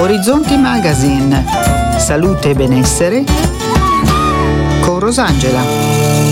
Orizzonti Magazine. Salute e benessere con Rosangela.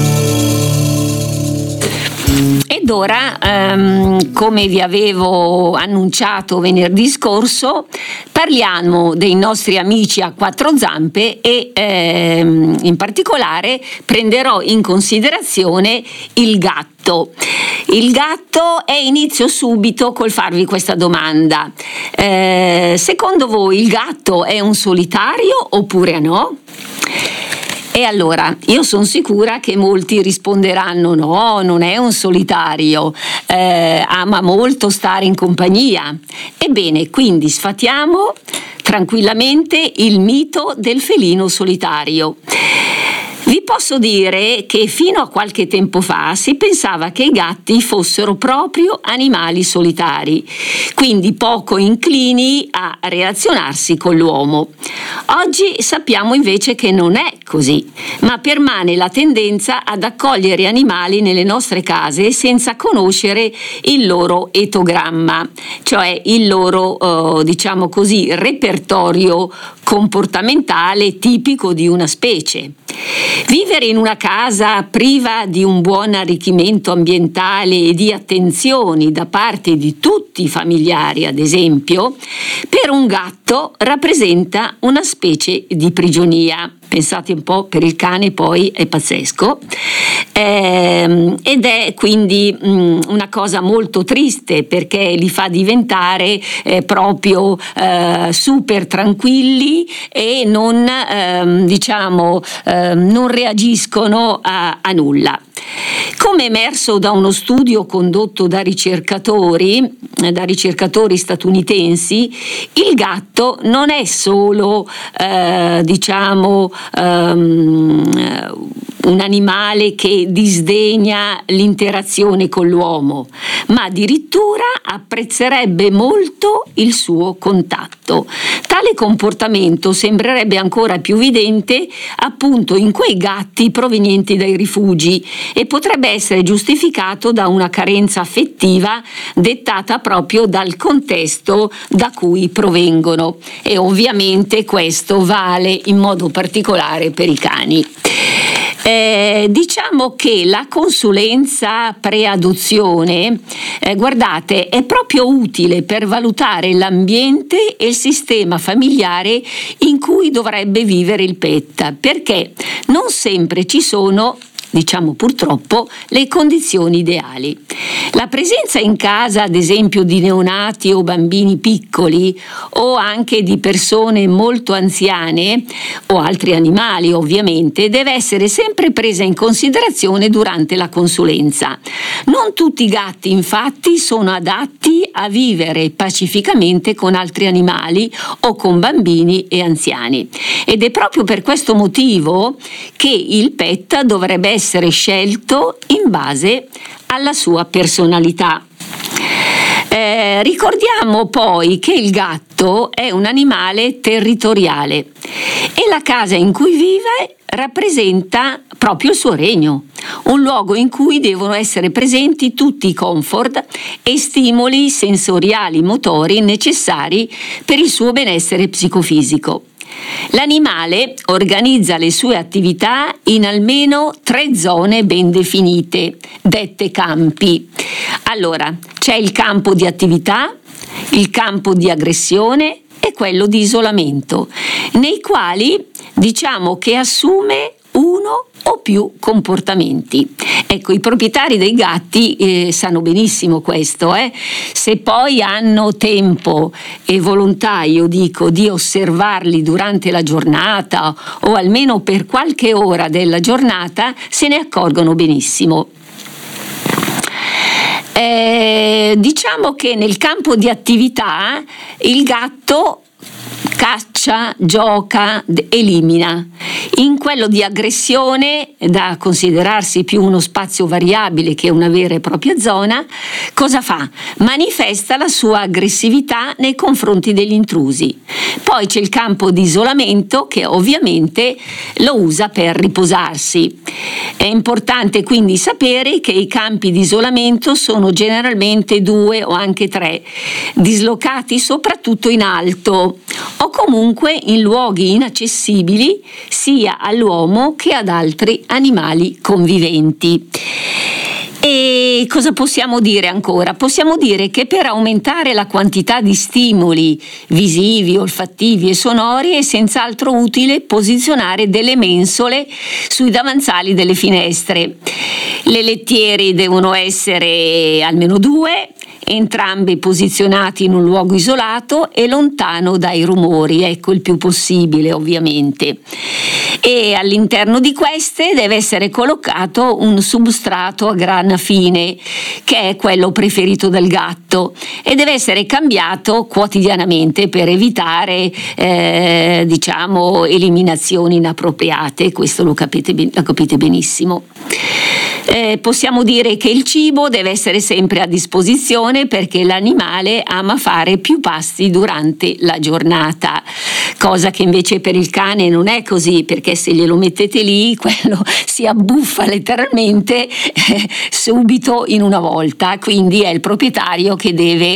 Ed ora, come vi avevo annunciato venerdì scorso, parliamo dei nostri amici a quattro zampe e in particolare prenderò in considerazione il gatto. Il gatto, e inizio subito col farvi questa domanda. Secondo voi il gatto è un solitario oppure no? E allora, io sono sicura che molti risponderanno no, non è un solitario, ama molto stare in compagnia. Ebbene, quindi sfatiamo tranquillamente il mito del felino solitario. Vi posso dire che fino a qualche tempo fa si pensava che i gatti fossero proprio animali solitari, quindi poco inclini a relazionarsi con l'uomo. Oggi sappiamo invece che non è così, ma permane la tendenza ad accogliere animali nelle nostre case senza conoscere il loro etogramma, cioè il loro, diciamo così, repertorio comportamentale tipico di una specie. Vivere in una casa priva di un buon arricchimento ambientale e di attenzioni da parte di tutti i familiari, ad esempio, per un gatto rappresenta una specie di prigionia. Pensate un po', per il cane poi è pazzesco, ed è quindi una cosa molto triste, perché li fa diventare proprio super tranquilli e non non reagiscono a nulla. Come emerso da uno studio condotto da ricercatori statunitensi, il gatto non è solo un animale che disdegna l'interazione con l'uomo, ma addirittura apprezzerebbe molto il suo contatto. Tale comportamento sembrerebbe ancora più evidente appunto in quei gatti provenienti dai rifugi e potrebbe essere giustificato da una carenza affettiva dettata proprio dal contesto da cui provengono, e ovviamente questo vale in modo particolare per i cani. Diciamo che la consulenza preadozione, guardate, è proprio utile per valutare l'ambiente e il sistema familiare in cui dovrebbe vivere il pet, perché non sempre ci sono, diciamo purtroppo, le condizioni ideali. La presenza in casa, ad esempio, di neonati o bambini piccoli o anche di persone molto anziane o altri animali, ovviamente, deve essere sempre presa in considerazione durante la consulenza. Non tutti i gatti, infatti, sono adatti a vivere pacificamente con altri animali o con bambini e anziani. Ed è proprio per questo motivo che il pet dovrebbe essere scelto in base alla sua personalità. Ricordiamo poi che il gatto è un animale territoriale e la casa in cui vive rappresenta proprio il suo regno, un luogo in cui devono essere presenti tutti i comfort e stimoli sensoriali motori necessari per il suo benessere psicofisico. L'animale organizza le sue attività in almeno 3 zone ben definite, dette campi. Allora, c'è il campo di attività, il campo di aggressione e quello di isolamento, nei quali diciamo che assume uno o più comportamenti. Ecco, i proprietari dei gatti sanno benissimo questo. Se poi hanno tempo e volontà, io dico, di osservarli durante la giornata o almeno per qualche ora della giornata, se ne accorgono benissimo. Diciamo che nel campo di attività il gatto caccia, gioca, elimina. In quello di aggressione, da considerarsi più uno spazio variabile che una vera e propria zona, cosa fa? Manifesta la sua aggressività nei confronti degli intrusi. Poi c'è il campo di isolamento, che ovviamente lo usa per riposarsi. È importante quindi sapere che i campi di isolamento sono generalmente 2 o anche 3, dislocati soprattutto in alto o comunque in luoghi inaccessibili sia all'uomo che ad altri animali conviventi. E cosa possiamo dire ancora? Possiamo dire che per aumentare la quantità di stimoli visivi, olfattivi e sonori è senz'altro utile posizionare delle mensole sui davanzali delle finestre. Le lettiere devono essere almeno 2, entrambi posizionati in un luogo isolato e lontano dai rumori, ecco, il più possibile ovviamente. E all'interno di queste deve essere collocato un substrato a grana fine, che è quello preferito dal gatto, e deve essere cambiato quotidianamente per evitare eliminazioni inappropriate. Questo lo capite benissimo. Possiamo dire che il cibo deve essere sempre a disposizione, perché l'animale ama fare più pasti durante la giornata, cosa che invece per il cane non è così, perché se glielo mettete lì quello si abbuffa letteralmente subito in una volta, quindi è il proprietario che deve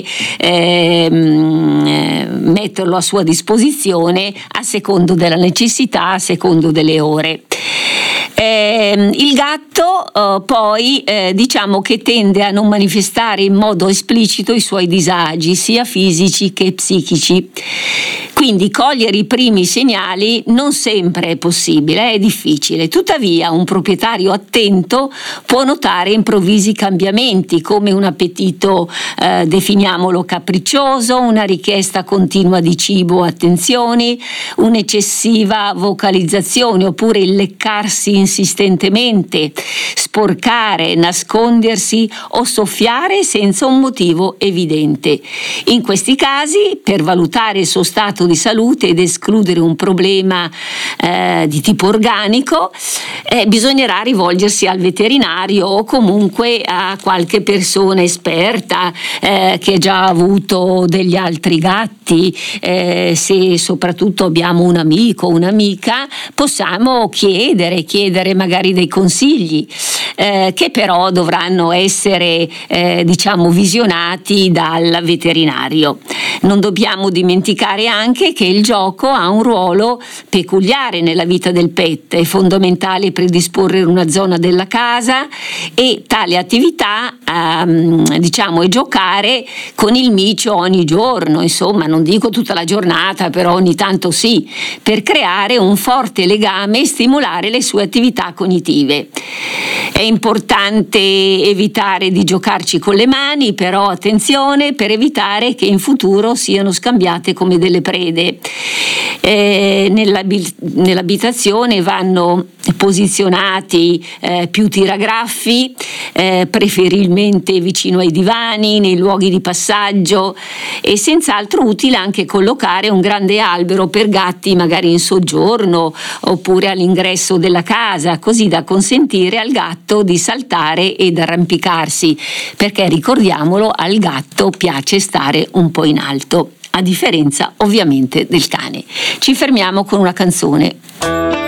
metterlo a sua disposizione a secondo della necessità, a secondo delle ore. Il gatto poi diciamo che tende a non manifestare in modo esplicito i suoi disagi sia fisici che psichici, quindi cogliere i primi segnali non sempre è possibile, è difficile. Tuttavia un proprietario attento può notare improvvisi cambiamenti, come un appetito definiamolo capriccioso, una richiesta continua di cibo o attenzioni, un'eccessiva vocalizzazione oppure il leccarsi insistentemente, sporcare, nascondersi o soffiare senza un motivo evidente. In questi casi, per valutare il suo stato di salute ed escludere un problema di tipo organico, bisognerà rivolgersi al veterinario o comunque a qualche persona esperta che ha già avuto degli altri gatti. Se soprattutto abbiamo un amico o un'amica, possiamo chiedere magari dei consigli che però dovranno essere visionati dal veterinario. Non dobbiamo dimenticare anche che il gioco ha un ruolo peculiare nella vita del pet. È fondamentale predisporre una zona della casa, e tale attività è giocare con il micio ogni giorno, insomma non dico tutta la giornata, però ogni tanto sì, per creare un forte legame e stimolare le sue attività cognitive. È importante evitare di giocarci con le mani, però attenzione, per evitare che in futuro siano scambiate come delle prede. Nell'abitazione vanno posizionati più tiragraffi, preferibilmente vicino ai divani, nei luoghi di passaggio, e senz'altro utile anche collocare un grande albero per gatti magari in soggiorno oppure all'ingresso della casa, così da consentire al gatto di saltare ed arrampicarsi, perché ricordiamolo, al gatto piace stare un po' in alto, a differenza ovviamente del cane. Ci fermiamo con una canzone.